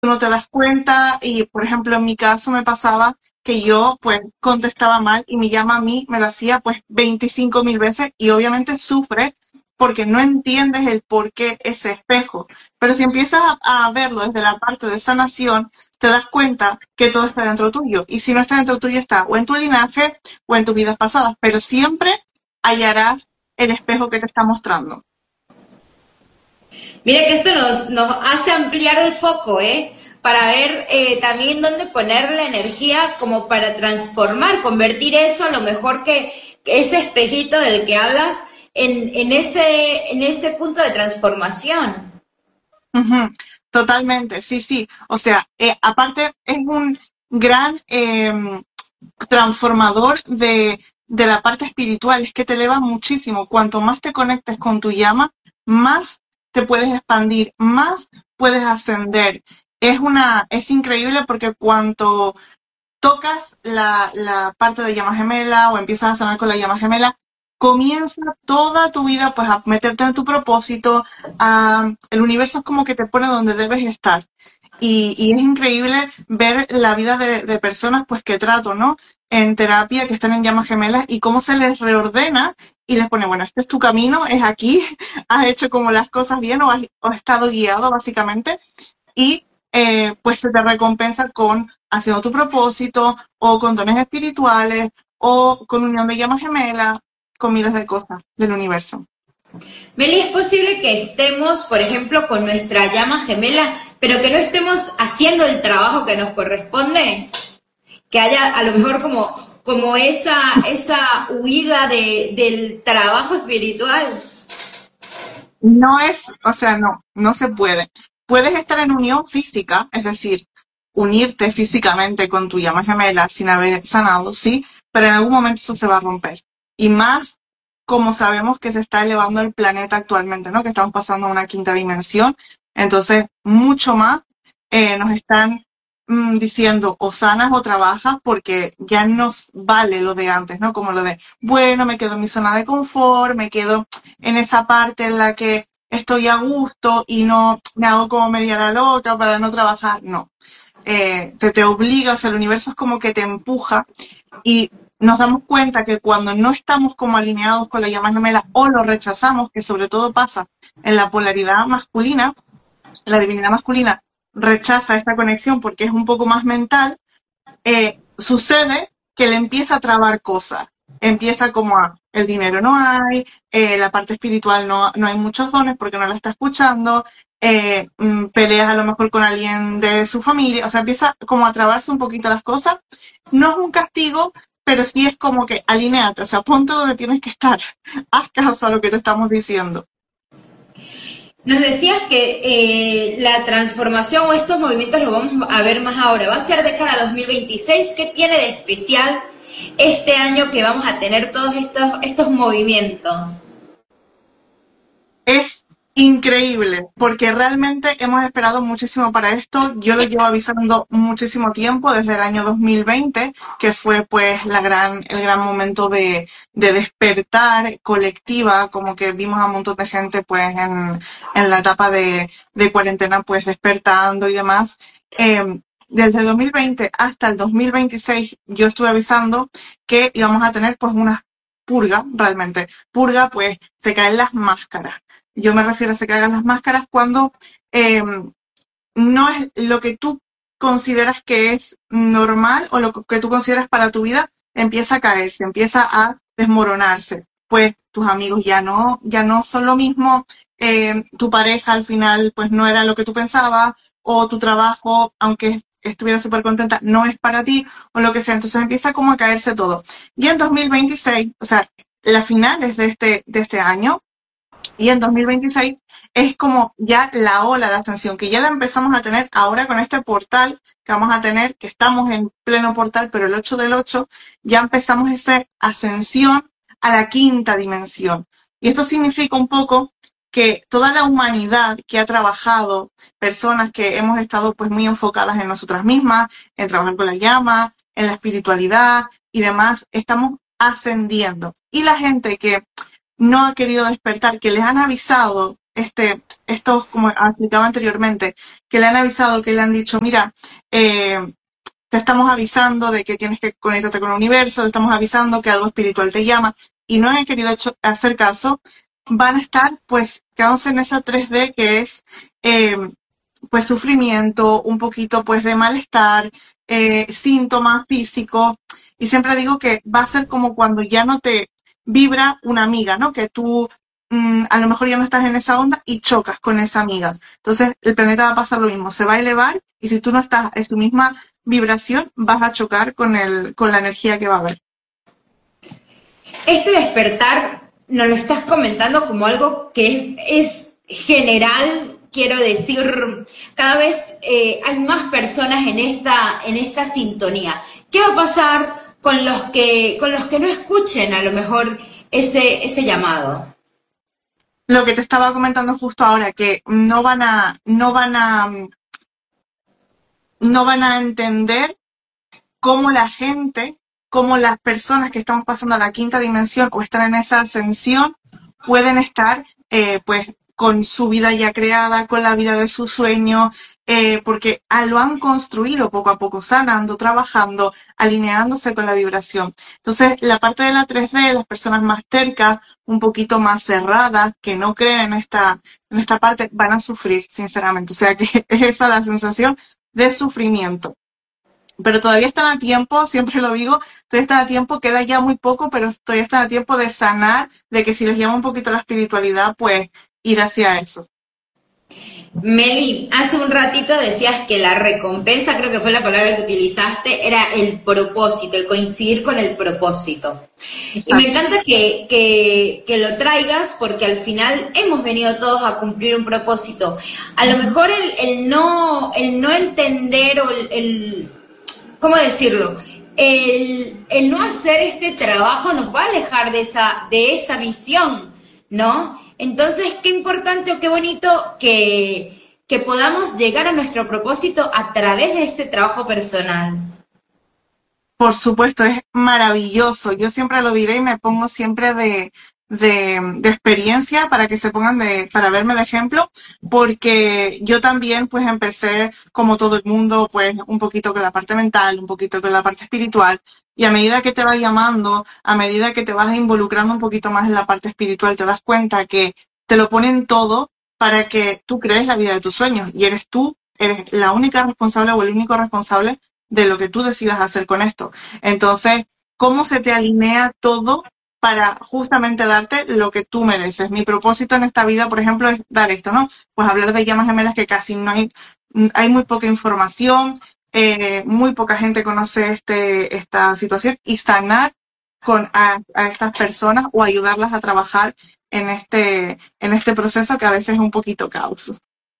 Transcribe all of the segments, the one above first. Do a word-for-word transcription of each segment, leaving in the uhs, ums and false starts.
tú no te das cuenta y, por ejemplo, en mi caso me pasaba que yo pues contestaba mal y mi llama a mí me lo hacía pues veinticinco mil veces y obviamente sufre porque no entiendes el por qué ese espejo. Pero si empiezas a, a verlo desde la parte de sanación, te das cuenta que todo está dentro tuyo. Y si no está dentro tuyo, está o en tu linaje o en tus vidas pasadas. Pero siempre hallarás el espejo que te está mostrando. Mira que esto nos, nos hace ampliar el foco, ¿eh? Para ver eh, también dónde poner la energía como para transformar, convertir eso a lo mejor que, que ese espejito del que hablas en, en, ese, en ese punto de transformación. Ujú, totalmente, sí, sí. O sea, eh, aparte es un gran em, transformador de, de la parte espiritual, es que te eleva muchísimo. Cuanto más te conectes con tu llama, más te puedes expandir, más puedes ascender. Es una, es increíble porque cuanto tocas la, la parte de llama gemela o empiezas a sanar con la llama gemela, comienza toda tu vida pues a meterte en tu propósito, a, el universo es como que te pone donde debes estar. Y, y es increíble ver la vida de, de personas pues que trato, ¿no? En terapia, que están en llamas gemelas y cómo se les reordena y les pone, bueno, este es tu camino, es aquí, has hecho como las cosas bien o has, o has estado guiado básicamente y eh, pues se te recompensa con haciendo tu propósito o con dones espirituales o con unión de llamas gemelas, con miles de cosas del universo. Meli, ¿es posible que estemos, por ejemplo, con nuestra llama gemela, pero que no estemos haciendo el trabajo que nos corresponde? Que haya a lo mejor como, como esa, esa huida de, del trabajo espiritual. No es, o sea, no, no se puede. Puedes estar en unión física, es decir, unirte físicamente con tu llama gemela sin haber sanado, sí, pero en algún momento eso se va a romper. Y más como sabemos que se está elevando el planeta actualmente, ¿no? Que estamos pasando a una quinta dimensión. Entonces, mucho más eh, nos están mm, diciendo o sanas o trabajas porque ya nos vale lo de antes, ¿no? Como lo de, bueno, me quedo en mi zona de confort, me quedo en esa parte en la que estoy a gusto y no me hago como media la loca para no trabajar. No, eh, te, te obliga, o sea, el universo es como que te empuja y nos damos cuenta que cuando no estamos como alineados con la llama gemela o lo rechazamos, que sobre todo pasa en la polaridad masculina, la divinidad masculina rechaza esta conexión porque es un poco más mental, eh, sucede que le empieza a trabar cosas. Empieza como a, el dinero no hay, eh, la parte espiritual no, no hay muchos dones porque no la está escuchando, eh, mm, peleas a lo mejor con alguien de su familia, o sea, empieza como a trabarse un poquito las cosas. No es un castigo, pero sí es como que alineate, o sea, ponte donde tienes que estar. Haz caso a lo que te estamos diciendo. Nos decías que eh, la transformación o estos movimientos lo vamos a ver más ahora. Va a ser de cara a dos mil veintiséis. ¿Qué tiene de especial este año que vamos a tener todos estos, estos movimientos? Es increíble, porque realmente hemos esperado muchísimo para esto. Yo lo llevo avisando muchísimo tiempo, desde el año dos mil veinte, que fue pues la gran, el gran momento de, de despertar colectiva, como que vimos a un montón de gente pues en, en la etapa de, de cuarentena pues despertando y demás. Eh, desde dos mil veinte hasta el dos mil veintiséis yo estuve avisando que íbamos a tener pues una purga, realmente. Purga, pues se caen las máscaras. Yo me refiero a se caigan las máscaras cuando eh, no es lo que tú consideras que es normal o lo que tú consideras para tu vida empieza a caerse, empieza a desmoronarse. Pues tus amigos ya no, ya no son lo mismo, eh, tu pareja al final pues no era lo que tú pensabas, o tu trabajo, aunque estuviera súper contenta, no es para ti, o lo que sea. Entonces empieza como a caerse todo. Y en dos mil veintiséis, o sea, las finales de este, de este año, y en dos mil veintiséis es como ya la ola de ascensión, que ya la empezamos a tener ahora con este portal que vamos a tener, que estamos en pleno portal, pero el ocho del ocho ya empezamos esa ascensión a la quinta dimensión. Y esto significa un poco que toda la humanidad que ha trabajado, personas que hemos estado pues muy enfocadas en nosotras mismas, en trabajar con la llama, en la espiritualidad y demás, estamos ascendiendo. Y la gente que no ha querido despertar, que les han avisado este, estos, como explicaba anteriormente, que le han avisado, que le han dicho, mira, eh, te estamos avisando de que tienes que conectarte con el universo, te estamos avisando que algo espiritual te llama, y no han querido hecho- hacer caso, van a estar pues quedándose en esa tres D que es eh, pues sufrimiento, un poquito pues de malestar, eh, síntomas físicos, y siempre digo que va a ser como cuando ya no te vibra una amiga, ¿no? Que tú mm, a lo mejor ya no estás en esa onda y chocas con esa amiga. Entonces el planeta va a pasar lo mismo, se va a elevar y si tú no estás en su misma vibración, vas a chocar con el, con la energía que va a haber. Este despertar nos lo estás comentando como algo que es, es general, quiero decir, cada vez eh, hay más personas en esta, en esta sintonía. ¿Qué va a pasar con los que, con los que no escuchen a lo mejor ese, ese llamado? Lo que te estaba comentando justo ahora, que no van a, no van a, no van a entender cómo la gente, cómo las personas que estamos pasando a la quinta dimensión o están en esa ascensión pueden estar eh, pues con su vida ya creada, con la vida de su sueño, eh, porque ah, lo han construido poco a poco, sanando, trabajando, alineándose con la vibración. Entonces, la parte de la tres D, las personas más tercas, un poquito más cerradas, que no creen en esta, en esta parte, van a sufrir, sinceramente. O sea que es esa la sensación de sufrimiento, pero todavía están a tiempo, siempre lo digo, todavía están a tiempo, queda ya muy poco, pero todavía están a tiempo de sanar, de que si les llama un poquito la espiritualidad, pues ir hacia eso. Meli, hace un ratito decías que la recompensa, creo que fue la palabra que utilizaste, era el propósito, el coincidir con el propósito. Y me Exacto. encanta que, que, que lo traigas porque al final hemos venido todos a cumplir un propósito. A lo mejor el, el no, el no entender o el, el ¿cómo decirlo? El, el no hacer este trabajo nos va a alejar de esa, de esa visión, ¿no? Entonces, qué importante o qué bonito que, que podamos llegar a nuestro propósito a través de ese trabajo personal. Por supuesto, es maravilloso. Yo siempre lo diré y me pongo siempre de, de, de experiencia para que se pongan de, para verme de ejemplo, porque yo también pues empecé como todo el mundo, pues un poquito con la parte mental, un poquito con la parte espiritual, y a medida que te vas llamando, a medida que te vas involucrando un poquito más en la parte espiritual, te das cuenta que te lo ponen todo para que tú crees la vida de tus sueños, y eres tú, eres la única responsable o el único responsable de lo que tú decidas hacer con esto. Entonces, ¿cómo se te alinea todo para justamente darte lo que tú mereces? Mi propósito en esta vida, por ejemplo, es dar esto, ¿no? Pues hablar de llamas gemelas que casi no hay, hay muy poca información, eh, muy poca gente conoce este, esta situación y sanar con a, a estas personas o ayudarlas a trabajar en este, en este proceso que a veces es un poquito caos.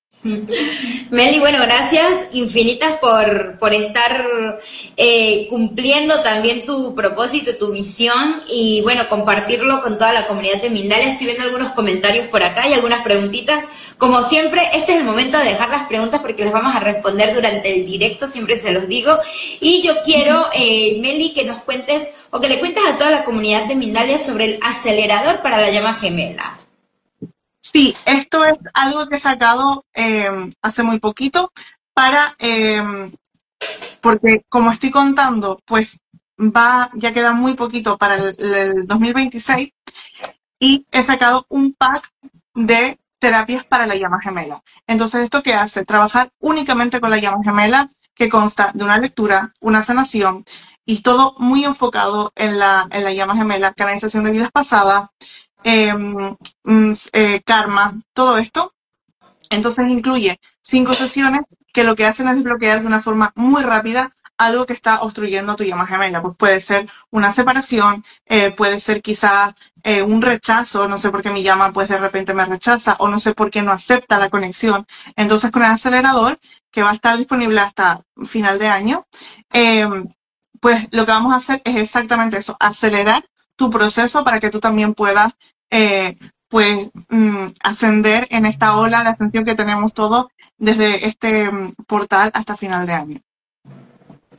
Meli, bueno, gracias infinitas por, por estar eh, cumpliendo también tu propósito, tu misión y bueno, compartirlo con toda la comunidad de Mindalia. Estoy viendo algunos comentarios por acá y algunas preguntitas. Como siempre, este es el momento de dejar las preguntas porque las vamos a responder durante el directo, siempre se los digo. Y yo quiero, eh, Meli, que nos cuentes o que le cuentes a toda la comunidad de Mindalia sobre el acelerador para la llama gemela. Sí, esto es algo que he sacado eh, hace muy poquito para, eh, porque como estoy contando, pues va, ya queda muy poquito para el, el dos mil veintiséis y he sacado un pack de terapias para la llama gemela. Entonces, ¿esto qué hace? Trabajar únicamente con la llama gemela, que consta de una lectura, una sanación y todo muy enfocado en la, en la llama gemela, canalización de vidas pasadas, eh, mm, eh, karma, todo esto. Entonces incluye cinco sesiones que lo que hacen es desbloquear de una forma muy rápida algo que está obstruyendo tu llama gemela. Pues puede ser una separación, eh, puede ser quizás eh, un rechazo, no sé por qué mi llama pues de repente me rechaza o no sé por qué no acepta la conexión. Entonces con el acelerador, que va a estar disponible hasta final de año, eh, pues lo que vamos a hacer es exactamente eso, acelerar tu proceso para que tú también puedas eh, pues mm, ascender en esta ola de ascensión que tenemos todos desde este mm, portal hasta final de año.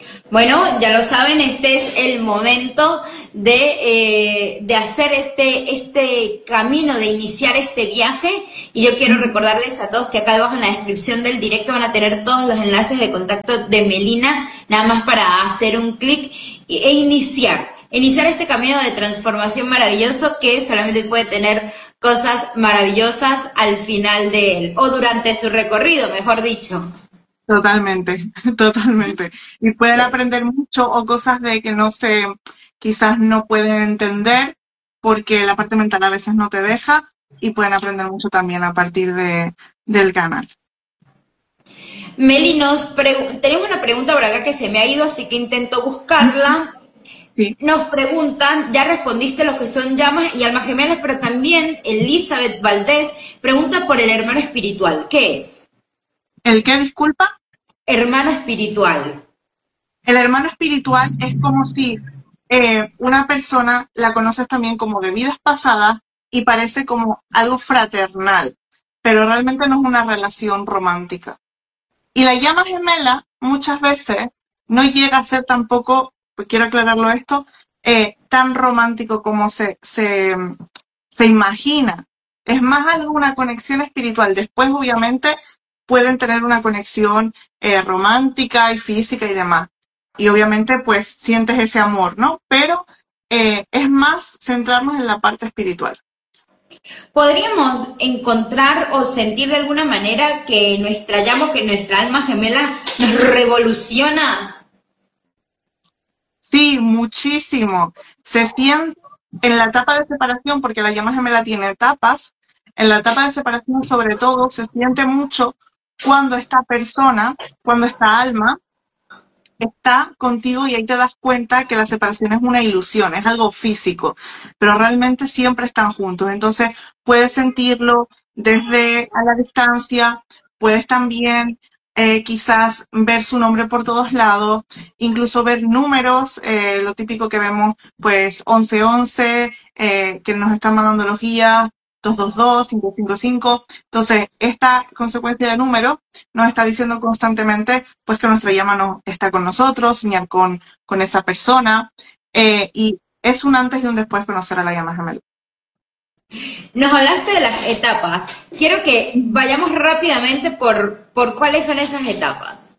Bueno, ya lo saben, este es el momento de, eh, de hacer este, este camino, de iniciar este viaje. Y yo quiero recordarles a todos que acá debajo en la descripción del directo van a tener todos los enlaces de contacto de Melina, nada más para hacer un clic e iniciar. Iniciar este camino de transformación maravilloso que solamente puede tener cosas maravillosas al final de él, o durante su recorrido, mejor dicho. Totalmente, totalmente. Y pueden aprender mucho o cosas de que no se, quizás no pueden entender porque la parte mental a veces no te deja y pueden aprender mucho también a partir de, del canal. Meli, nos tenemos una pregunta por acá que se me ha ido, así que intento buscarla. Sí. Nos preguntan, ya respondiste los que son llamas y almas gemelas, pero también Elizabeth Valdés pregunta por el hermano espiritual. ¿Qué es? ¿El qué, disculpa? Hermano espiritual. El hermano espiritual es como si eh, una persona la conoces también como de vidas pasadas y parece como algo fraternal, pero realmente no es una relación romántica. Y la llama gemela muchas veces no llega a ser tampoco, pues quiero aclararlo esto, eh, tan romántico como se, se, se imagina. Es más algo una conexión espiritual. Después, obviamente, pueden tener una conexión eh, romántica y física y demás. Y obviamente, pues, sientes ese amor, ¿no? Pero eh, es más centrarnos en la parte espiritual. ¿Podríamos encontrar o sentir de alguna manera que nuestra llama, que nuestra alma gemela nos revoluciona? Sí, muchísimo. Se siente en la etapa de separación, porque la llama gemela tiene etapas, en la etapa de separación sobre todo se siente mucho cuando esta persona, cuando esta alma está contigo y ahí te das cuenta que la separación es una ilusión, es algo físico, pero realmente siempre están juntos. Entonces puedes sentirlo desde a la distancia, puedes también eh, quizás ver su nombre por todos lados, incluso ver números, eh, lo típico que vemos, pues once once, eh, que nos están mandando los guías, dos dos dos, cinco cinco cinco. Entonces, esta consecuencia de números nos está diciendo constantemente pues que nuestra llama no está con nosotros, soñar con, con esa persona, eh, y es un antes y un después conocer a la llama gemela. Nos hablaste de las etapas. Quiero que vayamos rápidamente por, por cuáles son esas etapas.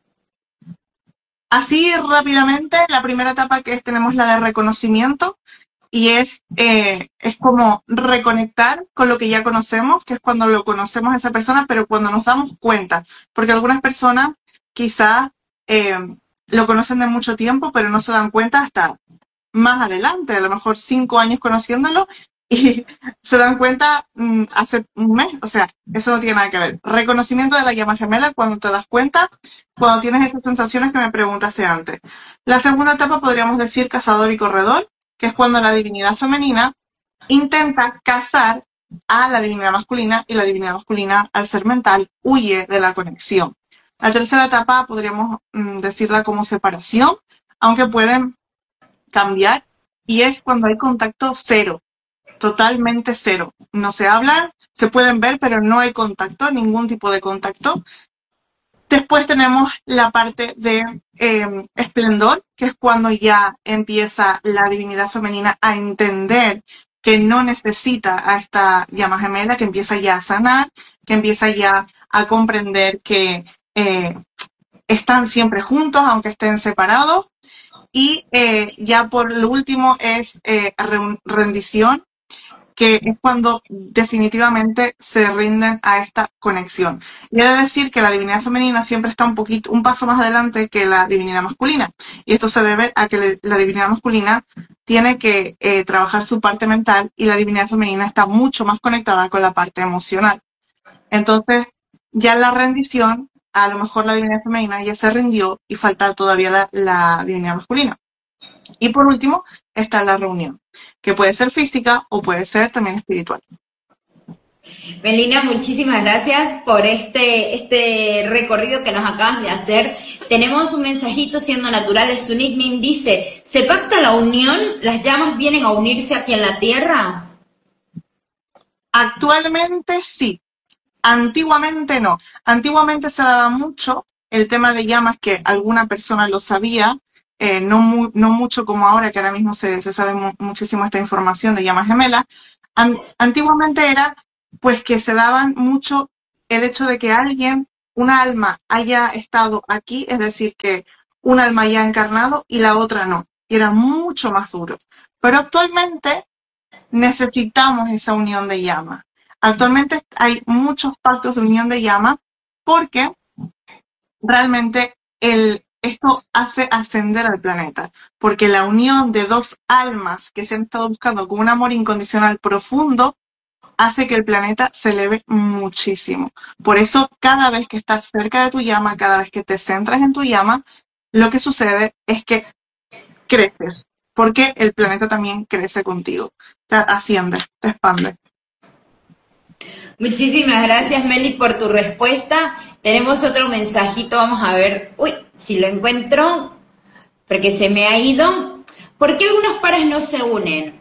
Así rápidamente, la primera etapa que es, tenemos la de reconocimiento, y es, eh, es como reconectar con lo que ya conocemos, que es cuando lo conocemos a esa persona, pero cuando nos damos cuenta, porque algunas personas quizás eh, lo conocen de mucho tiempo, pero no se dan cuenta hasta más adelante, a lo mejor cinco años conociéndolo, y se dan cuenta mmm, hace un mes, o sea, eso no tiene nada que ver. Reconocimiento de la llama gemela cuando te das cuenta, cuando tienes esas sensaciones que me preguntaste antes. La segunda etapa podríamos decir cazador y corredor, que es cuando la divinidad femenina intenta cazar a la divinidad masculina y la divinidad masculina, al ser mental, huye de la conexión. La tercera etapa podríamos mmm, decirla como separación, aunque pueden cambiar, y es cuando hay contacto cero, totalmente cero. No se hablan, se pueden ver, pero no hay contacto, ningún tipo de contacto. Después tenemos la parte de eh, esplendor, que es cuando ya empieza la divinidad femenina a entender que no necesita a esta llama gemela, que empieza ya a sanar, que empieza ya a comprender que eh, están siempre juntos, aunque estén separados. Y eh, ya por lo último es eh, rendición, que es cuando definitivamente se rinden a esta conexión. Y he de decir que la divinidad femenina siempre está un poquito, un paso más adelante que la divinidad masculina. Y esto se debe a que le, la divinidad masculina tiene que eh, trabajar su parte mental y la divinidad femenina está mucho más conectada con la parte emocional. Entonces, ya en la rendición, a lo mejor la divinidad femenina ya se rindió y falta todavía la, la divinidad masculina. Y por último está la reunión, que puede ser física o puede ser también espiritual. Melina, muchísimas gracias por este, este recorrido que nos acabas de hacer. Tenemos un mensajito, siendo natural, es su nickname, dice, ¿se pacta la unión? ¿Las llamas vienen a unirse aquí en la Tierra? Actualmente sí, antiguamente no. Antiguamente se daba mucho el tema de llamas, que alguna persona lo sabía, eh, no, mu no mucho como ahora, que ahora mismo se, se sabe mu muchísimo esta información de llamas gemelas. An antiguamente era pues que se daban mucho el hecho de que alguien, una alma, haya estado aquí, es decir, que un alma haya encarnado y la otra no, y era mucho más duro. Pero actualmente necesitamos esa unión de llama. Actualmente hay muchos pactos de unión de llama porque realmente el, esto hace ascender al planeta, porque la unión de dos almas que se han estado buscando con un amor incondicional profundo hace que el planeta se eleve muchísimo. Por eso, cada vez que estás cerca de tu llama, cada vez que te centras en tu llama, lo que sucede es que creces, porque el planeta también crece contigo, te asciende, te expande. Muchísimas gracias, Meli, por tu respuesta. Tenemos otro mensajito, vamos a ver, uy, si lo encuentro, porque se me ha ido. ¿Por qué algunos pares no se unen?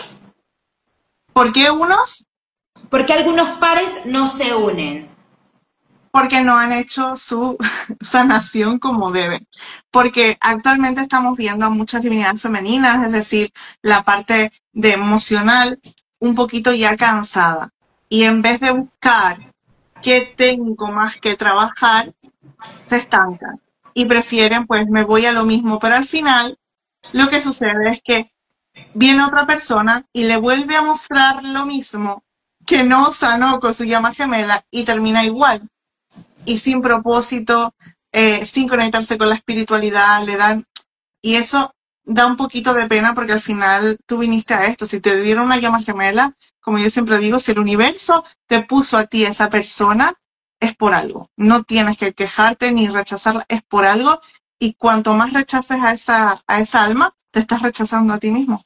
¿Por qué unos? ¿Por qué algunos pares no se unen? Porque no han hecho su sanación como deben. Porque actualmente estamos viendo a muchas divinidades femeninas, es decir, la parte de emocional un poquito ya cansada. Y en vez de buscar qué tengo más que trabajar, se estancan. Y prefieren, pues me voy a lo mismo. Pero al final, lo que sucede es que viene otra persona y le vuelve a mostrar lo mismo que no sanó con su llama gemela y termina igual. Y sin propósito, eh, sin conectarse con la espiritualidad, le dan... Y eso da un poquito de pena porque al final tú viniste a esto. Si te dieron una llama gemela, como yo siempre digo, si el universo te puso a ti esa persona, es por algo. No tienes que quejarte ni rechazarla, es por algo. Y cuanto más rechaces a esa, a esa alma, te estás rechazando a ti mismo.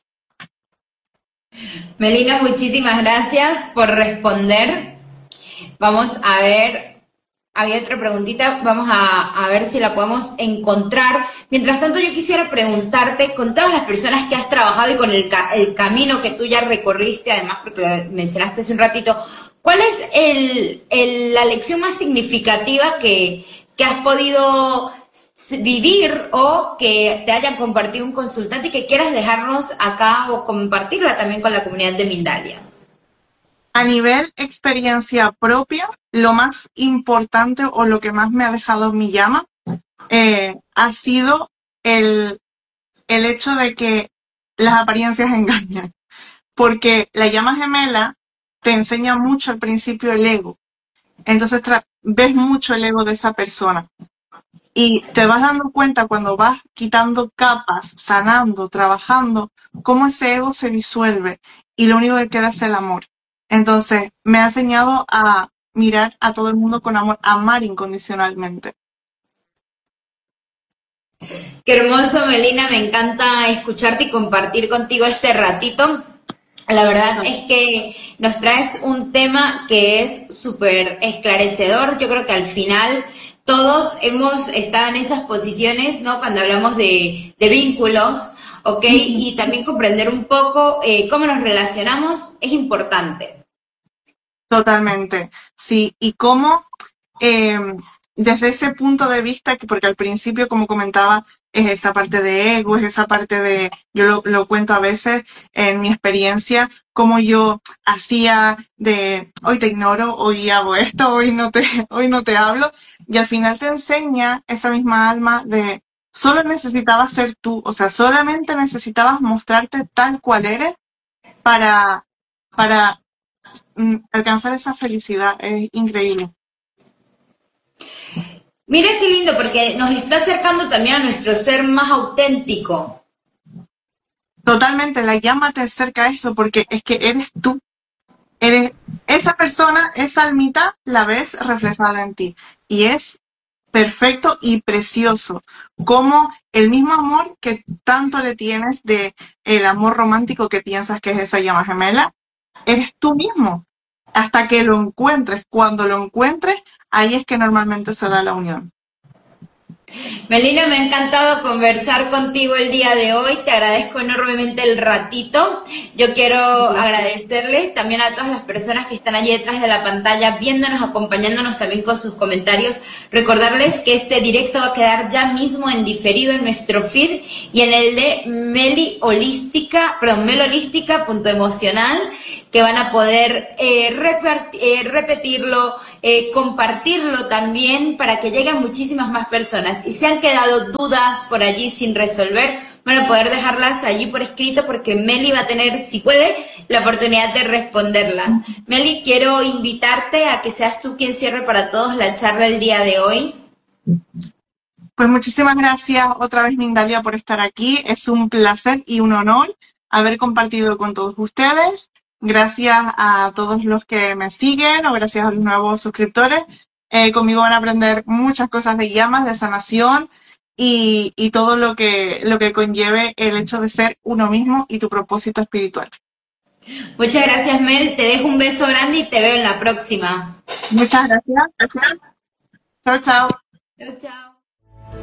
Melina, muchísimas gracias por responder. Vamos a ver, había otra preguntita, vamos a, a ver si la podemos encontrar. Mientras tanto, yo quisiera preguntarte, con todas las personas que has trabajado y con el, ca el camino que tú ya recorriste, además porque lo mencionaste hace un ratito, ¿cuál es el, el, la lección más significativa que, que has podido vivir o que te hayan compartido un consultante y que quieras dejarnos acá o compartirla también con la comunidad de Mindalia? A nivel experiencia propia, lo más importante o lo que más me ha dejado mi llama eh, ha sido el, el hecho de que las apariencias engañan. Porque la llama gemela te enseña mucho al principio el ego. Entonces ves mucho el ego de esa persona. Y te vas dando cuenta cuando vas quitando capas, sanando, trabajando, cómo ese ego se disuelve y lo único que queda es el amor. Entonces, me ha enseñado a mirar a todo el mundo con amor, a amar incondicionalmente. Qué hermoso, Melina, me encanta escucharte y compartir contigo este ratito. La verdad es que nos traes un tema que es súper esclarecedor. Yo creo que al final todos hemos estado en esas posiciones, ¿no? Cuando hablamos de, de vínculos, ¿ok? Y también comprender un poco eh, cómo nos relacionamos es importante. Totalmente, sí. Y cómo, eh, desde ese punto de vista, que porque al principio, como comentaba, es esa parte de ego, es esa parte de, yo lo, lo cuento a veces en mi experiencia, cómo yo hacía de, hoy te ignoro, hoy hago esto, hoy no te, hoy no te hablo, y al final te enseña esa misma alma de, solo necesitabas ser tú, o sea, solamente necesitabas mostrarte tal cual eres para, para mm, alcanzar esa felicidad, es increíble. Mira qué lindo, porque nos está acercando también a nuestro ser más auténtico. Totalmente, la llama te acerca a eso, porque es que eres tú. Eres esa persona, esa almita, la ves reflejada en ti. Y es perfecto y precioso. Como el mismo amor que tanto le tienes de el amor romántico que piensas que es esa llama gemela, eres tú mismo. Hasta que lo encuentres. Cuando lo encuentres, ahí es que normalmente se da la unión. Melina, me ha encantado conversar contigo el día de hoy. Te agradezco enormemente el ratito. Yo quiero agradecerles también a todas las personas que están allí detrás de la pantalla, viéndonos, acompañándonos también con sus comentarios. Recordarles que este directo va a quedar ya mismo en diferido en nuestro feed y en el de Meli Holística, perdón, melholística punto emocional, que van a poder eh, eh, repetirlo, eh, compartirlo también para que lleguen muchísimas más personas. Y si han quedado dudas por allí sin resolver, van a poder dejarlas allí por escrito porque Meli va a tener, si puede, la oportunidad de responderlas. Meli, quiero invitarte a que seas tú quien cierre para todos la charla el día de hoy. Pues muchísimas gracias otra vez, Mindalia, por estar aquí. Es un placer y un honor haber compartido con todos ustedes. Gracias a todos los que me siguen o gracias a los nuevos suscriptores. Eh, conmigo van a aprender muchas cosas de llamas, de sanación y, y todo lo que, lo que conlleve el hecho de ser uno mismo y tu propósito espiritual. Muchas gracias, Mel. Te dejo un beso grande y te veo en la próxima. Muchas gracias. Chao, chao. Chao, chao.